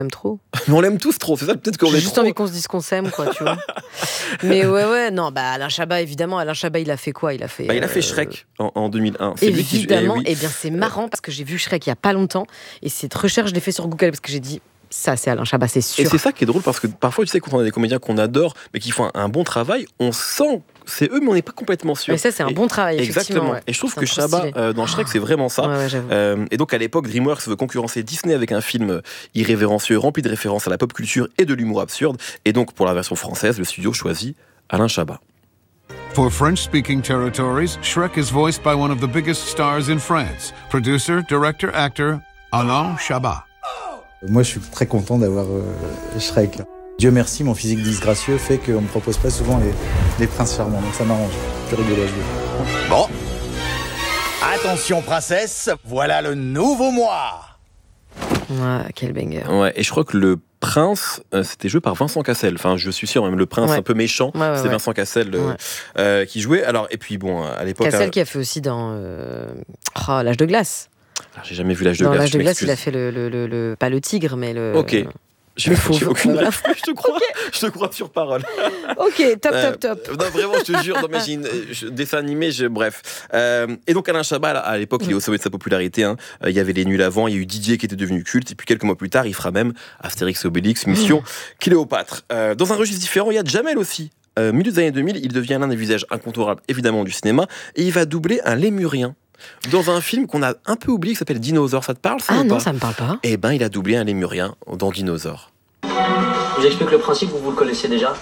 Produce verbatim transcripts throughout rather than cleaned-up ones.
On l'aime trop. Mais on l'aime tous trop, c'est ça peut-être qu'on J'ai est juste trop... envie qu'on se dise qu'on s'aime, quoi, tu vois. Mais ouais, ouais, non, bah Alain Chabat, évidemment. Alain Chabat, il a fait quoi? Il a fait. Bah, il a fait euh... Shrek en, en deux mille un. C'est évidemment. Lui qui... Et eh oui. bien, c'est marrant parce que j'ai vu Shrek il y a pas longtemps et cette recherche, je l'ai fait sur Google parce que j'ai dit. Ça, c'est Alain Chabat, c'est sûr. Et c'est ça qui est drôle parce que parfois, tu sais, quand on a des comédiens qu'on adore, mais qui font un, un bon travail, on sent c'est eux, mais on n'est pas complètement sûr. Mais ça, c'est un et, bon travail, exactement. Ouais. Et je trouve c'est que Chabat, euh, dans Shrek, c'est vraiment ça. Ouais, ouais, euh, et donc, à l'époque, DreamWorks veut concurrencer Disney avec un film irrévérencieux, rempli de références à la pop culture et de l'humour absurde. Et donc, pour la version française, le studio choisit Alain Chabat. For French-speaking territories, Shrek is voiced by one of the biggest stars in France. Producer, director, actor, Alain Chabat. Moi, je suis très content d'avoir euh, Shrek. Dieu merci, mon physique disgracieux fait qu'on ne me propose pas souvent les, les princes charmants, donc ça m'arrange. C'est rigolo à jouer. Bon. Attention, princesse, voilà le nouveau moi. Ouais, quel banger. Ouais, et je crois que le prince, euh, c'était joué par Vincent Cassel. Enfin, je suis sûr, même le prince ouais. un peu méchant, ouais, ouais, c'est ouais. Vincent Cassel euh, ouais. euh, qui jouait. Alors, et puis bon, à l'époque... Cassel euh... qui a fait aussi dans euh... oh, L'Âge de glace. Alors, j'ai jamais vu L'Âge de dans glace. L'Âge de glace, il a fait le, le, le, le... Pas le tigre, mais le... Ok. J'ai, faux, j'ai aucune voilà. ref, je te crois, okay. je te crois sur parole. Ok, top, euh, top, top. Non, vraiment, je te jure, non, mais j'ai une, je, dessin animé, je, bref. Euh, et donc, Alain Chabat, à l'époque, il est au sommet de sa popularité. Hein. Il y avait Les Nuls avant, il y a eu Didier qui était devenu culte, et puis quelques mois plus tard, il fera même Astérix et Obélix, Mission Cléopâtre. Euh, dans un registre différent, il y a Jamel aussi. Euh, milieu des années deux mille, il devient l'un des visages incontournables, évidemment, du cinéma, et il va doubler un lémurien. Dans un film qu'on a un peu oublié, qui s'appelle Dinosaure, ça te parle ça Ah ou non, pas ça me parle pas. Eh ben, il a doublé un lémurien dans Dinosaure. Je vous explique le principe, vous, vous le connaissez déjà.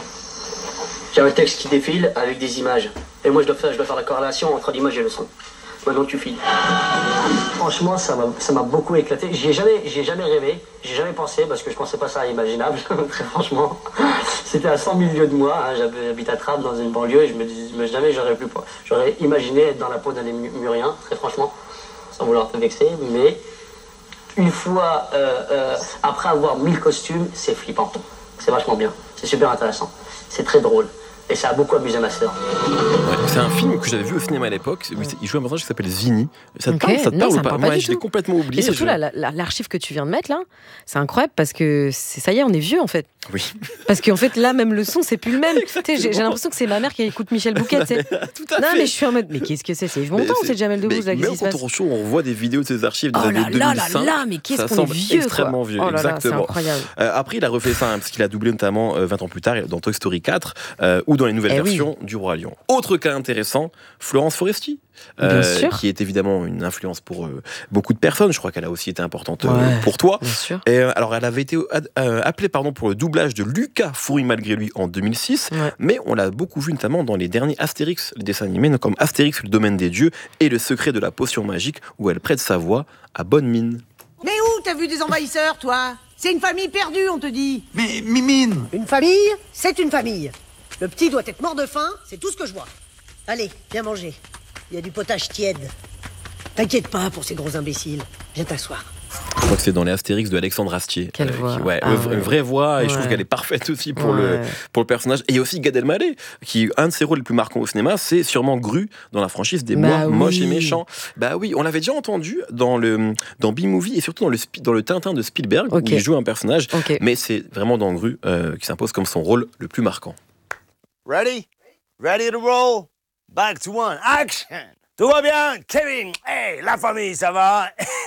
J'ai un texte qui défile avec des images. Et moi, je dois faire, je dois faire la corrélation entre l'image et le son. Maintenant, tu files. Franchement, ça m'a, ça m'a beaucoup éclaté. J'y ai jamais, j'y ai jamais rêvé, j'ai jamais pensé, parce que je pensais pas ça imaginable, très franchement. C'était à cent mille lieues de moi, hein. J'habite à Trappes, dans une banlieue, et je me disais, mais jamais j'aurais pu, j'aurais imaginé être dans la peau d'un lémurien, très franchement, sans vouloir te vexer, mais... Une fois, euh, euh, après avoir mis le costume, c'est flippant. C'est vachement bien. C'est super intéressant. C'est très drôle. Et ça a beaucoup amusé ma sœur. Ouais, c'est un film que j'avais vu au cinéma à l'époque. Il joue un personnage qui s'appelle Zini. Ça te okay. parle, ça te non, parle ça ou pas, pas Moi, du je l'ai tout. complètement oublié. Et surtout, je... la, la, l'archive que tu viens de mettre là, c'est incroyable parce que c'est, ça y est, on est vieux en fait. Oui. Parce qu'en fait, là, même le son, c'est plus le même. J'ai, j'ai l'impression que c'est ma mère qui écoute Michel Bouquet. Tout à non, fait. mais je suis en mode, mais qu'est-ce que c'est C'est Yves Montand ou c'est Jamel Debbouze là, même quand on show, on voit des vidéos de ses archives des oh années là deux mille cinq. là là là, mais qu'est-ce ça qu'on est semble vieux, extrêmement quoi. vieux, oh là exactement. Là, c'est incroyable. Euh, après, il a refait ça hein, parce qu'il a doublé notamment euh, vingt ans plus tard dans Toy Story quatre euh, ou dans les nouvelles eh versions oui. du Roi Lion. Autre cas intéressant, Florence Foresti. Euh, qui est évidemment une influence pour euh, beaucoup de personnes. Je crois qu'elle a aussi été importante euh, ouais, pour toi. Bien sûr. Et, euh, alors, elle avait été euh, appelée pardon, pour le doublage de Lucas Foury malgré lui en deux mille six, ouais. mais on l'a beaucoup vu notamment dans les derniers Astérix, les dessins animés, comme Astérix, le domaine des dieux et le secret de la potion magique, où elle prête sa voix à bonne mine. Mais où t'as vu des envahisseurs, toi? C'est une famille perdue, on te dit. Mais Mimine! Une famille, c'est une famille. Le petit doit être mort de faim, c'est tout ce que je vois. Allez, viens manger. Il y a du potage tiède. T'inquiète pas pour ces gros imbéciles. Viens t'asseoir. Je crois que c'est dans les Astérix de Alexandre Astier. Quelle euh, voix. Qui, ouais, ah, une ouais. vraie voix, et ouais. je trouve qu'elle est parfaite aussi pour, ouais. le, pour le personnage. Et il y a aussi Gad Elmaleh, qui, un de ses rôles les plus marquants au cinéma, c'est sûrement Gru dans la franchise des bah Mois oui. moches et méchants. Bah oui, on l'avait déjà entendu dans, le, dans B-Movie et surtout dans le, dans le Tintin de Spielberg, okay. où il joue un personnage. Okay. Mais c'est vraiment dans Gru euh, qui s'impose comme son rôle le plus marquant. Ready? Ready to roll? Back to one. Action! Tout va bien, Kevin? Hey, la famille, ça va?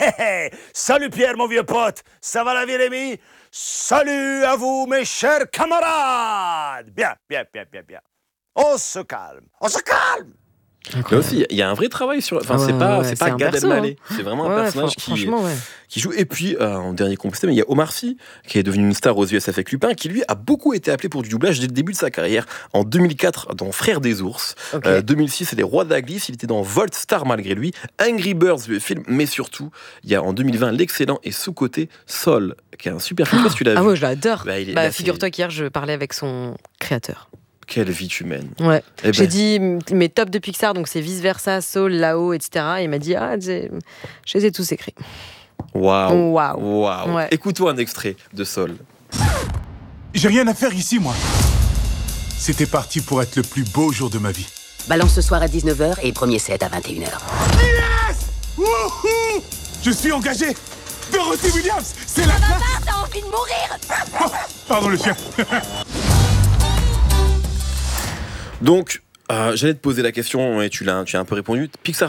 Salut Pierre, mon vieux pote. Ça va la vie, Rémi? Salut à vous, mes chers camarades. Bien, bien, bien, bien, bien. On se calme. On se calme. Là aussi, il y a un vrai travail sur. Enfin, ouais, c'est pas, ouais, c'est c'est pas un Gad perso, Elmaleh. hein. C'est vraiment ouais, un personnage fr- qui, franchement, ouais. qui joue. Et puis, euh, en dernier composté, mais il y a Omar Sy, qui est devenu une star aux U S avec Lupin, qui lui a beaucoup été appelé pour du doublage dès le début de sa carrière. En deux mille quatre, dans Frères des ours. Okay. Euh, deux mille six, c'est Les Rois de la Glisse. Il était dans Volt Star malgré lui. Angry Birds, le film. Mais surtout, il y a en deux mille vingt l'excellent et sous-coté Sol, qui est un super film. Je sais pas si tu l'as ah vu. ouais, je l'adore. Bah, il est- bah, bah, figure-toi qu'hier, je parlais avec son créateur. Quelle vie humaine. Ouais. Eh ben. J'ai dit mes tops de Pixar, donc c'est Vice Versa, Soul, Là-haut, et cetera. Et il m'a dit, ah, je les ai tous écrits. Waouh. Waouh. Waouh. Ouais. Écoute-toi un extrait de Sol. J'ai rien à faire ici, moi. C'était parti pour être le plus beau jour de ma vie. Balance ce soir à dix-neuf heures et premier set à vingt et une heures. Yes! Wouhou! Je suis engagé. Dorothy Williams, c'est la classe. envie de mourir. Pardon, le chien. Donc, euh, j'allais te poser la question et tu l'as, tu as un peu répondu. Pixar